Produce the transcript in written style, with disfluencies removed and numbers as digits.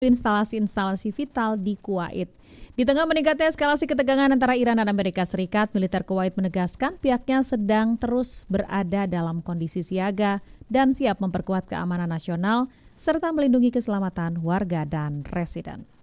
instalasi-instalasi vital di Kuwait. Di tengah meningkatnya eskalasi ketegangan antara Iran dan Amerika Serikat, militer Kuwait menegaskan pihaknya sedang terus berada dalam kondisi siaga dan siap memperkuat keamanan nasional serta melindungi keselamatan warga dan residen.